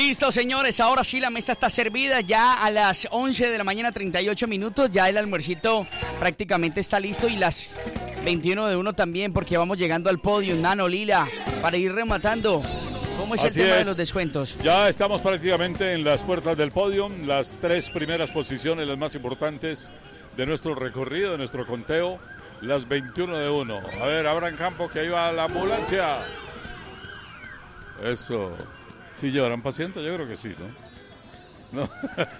Listo, señores, ahora sí la mesa está servida, ya a las 11 de la mañana, 38 minutos, ya el almuercito prácticamente está listo y las 21:01 también, porque vamos llegando al podio, Nano, Lila, para ir rematando. ¿Cómo es el tema de los descuentos? Ya estamos prácticamente en las puertas del podio, las 3 primeras posiciones, las más importantes de nuestro recorrido, de nuestro conteo, las 21:01. A ver, abran campo, que ahí va la ambulancia. Eso. ¿Sí llevarán paciente? Yo creo que sí, ¿no? ¿No?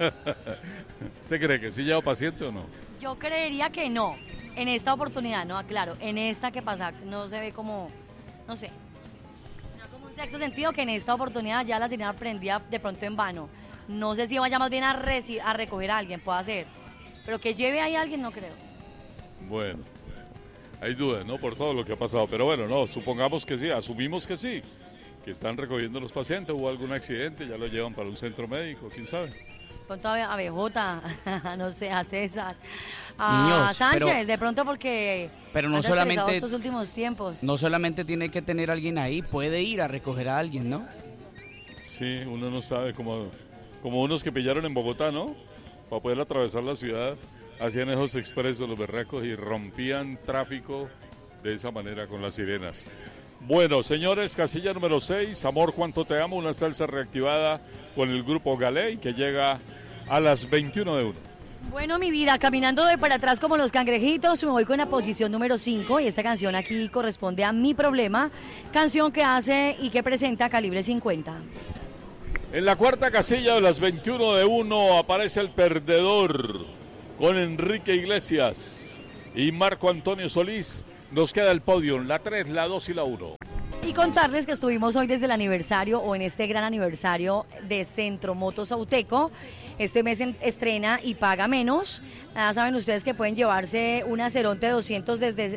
¿Usted cree que sí lleva paciente o no? Yo creería que no. En esta oportunidad, no, claro. En esta que pasa, no se ve como, no sé. No como un sexto sentido que en esta oportunidad ya la sirena prendía de pronto en vano. No sé si vaya más bien a recoger a alguien, puede ser. Pero que lleve ahí a alguien, no creo. Bueno, hay dudas, ¿no? Por todo lo que ha pasado. Pero bueno, no, supongamos que sí, asumimos que sí. Que están recogiendo los pacientes, hubo algún accidente, ya lo llevan para un centro médico, quién sabe. Pronto a BJ, no sé, a César, a Niños, Sánchez, de pronto porque pero no solamente estos últimos tiempos. No solamente tiene que tener alguien ahí, puede ir a recoger a alguien, ¿no? Sí, uno no sabe, como unos que pillaron en Bogotá, ¿no? Para poder atravesar la ciudad, hacían esos expresos, los berracos, y rompían tráfico de esa manera con las sirenas. Bueno, señores, casilla número 6, Amor, cuánto te amo, una salsa reactivada con el grupo Galey, que llega a las 21:01. Bueno, mi vida, caminando de para atrás como los cangrejitos, me voy con la posición número 5 y esta canción aquí corresponde a Mi Problema, canción que hace y que presenta Calibre 50. En la cuarta casilla de las 21:01 aparece el perdedor con Enrique Iglesias y Marco Antonio Solís. Nos queda el podio, la 3, la 2 y la 1. Y contarles que estuvimos hoy desde el aniversario o en este gran aniversario de Centro Motos Auteco. Este mes estrena y paga menos. Saben ustedes que pueden llevarse una Ceronte 200 desde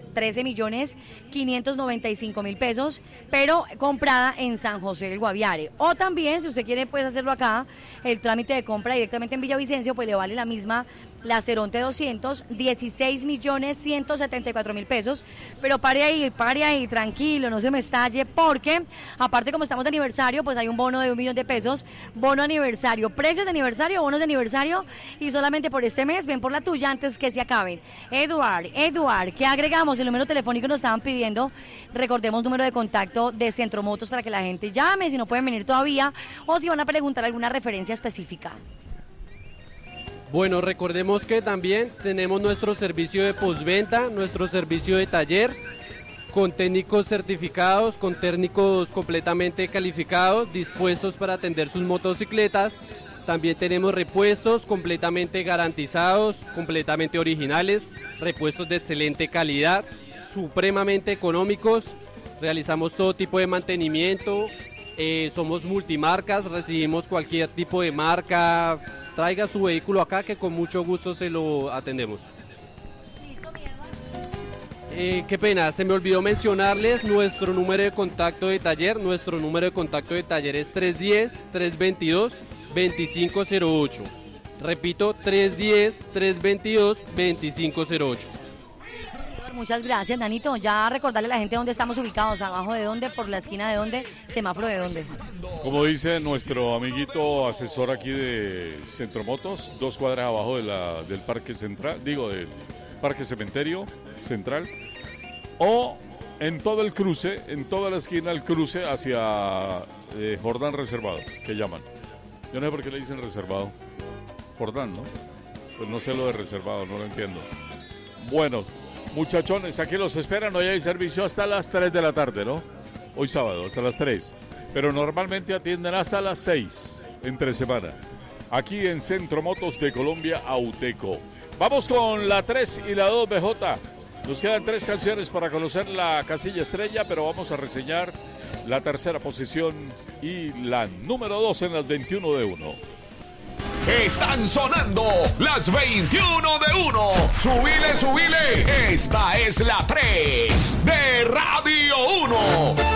13.595.000 pesos, pero comprada en San José del Guaviare. O también, si usted quiere, puede hacerlo acá, el trámite de compra directamente en Villavicencio, pues le vale la misma la Ceronte 200, 16.174.000 pesos. Pero pare ahí, tranquilo, no se me estalle, porque aparte como estamos de aniversario, pues hay un bono de 1 millón de pesos, bono aniversario, precios de aniversario, bonos de aniversario, y solamente por este mes, ven por la tuya antes que se acaben. Eduard, ¿qué agregamos? El número telefónico nos estaban pidiendo, recordemos número de contacto de Centro Motos para que la gente llame, si no pueden venir todavía, o si van a preguntar alguna referencia específica. Bueno, recordemos que también tenemos nuestro servicio de postventa, nuestro servicio de taller, con técnicos certificados, con técnicos completamente calificados, dispuestos para atender sus motocicletas. También tenemos repuestos completamente garantizados, completamente originales, repuestos de excelente calidad, supremamente económicos. Realizamos todo tipo de mantenimiento, somos multimarcas, recibimos cualquier tipo de marca. Traiga su vehículo acá que con mucho gusto se lo atendemos. ¿Listo, mi Eduard? Qué pena, se me olvidó mencionarles nuestro número de contacto de taller. Nuestro número de contacto de taller es 310-322-2508. Repito, 310-322-2508. Muchas gracias, Danito. Ya recordarle a la gente dónde estamos ubicados, abajo de dónde, por la esquina de dónde, semáforo de dónde. Como dice nuestro amiguito asesor aquí de Centro Motos, 2 cuadras abajo del Parque Central, del Parque Cementerio Central, o en todo el cruce, en toda la esquina el cruce hacia Jordán Reservado, que llaman. Yo no sé por qué le dicen reservado. Jordán, ¿no? Pues no sé lo de reservado, no lo entiendo. Bueno, muchachones, aquí los esperan. Hoy hay servicio hasta las 3 de la tarde, ¿no? Hoy sábado, hasta las 3. Pero normalmente atienden hasta las 6, entre semana. Aquí en Centro Motos de Colombia, Auteco. Vamos con la 3 y la 2, BJ. Nos quedan 3 canciones para conocer la casilla estrella, pero vamos a reseñar la tercera posición y la número 2 en las 21:01. Están sonando las 21:01. Subile. Esta es la 3 de Radio 1.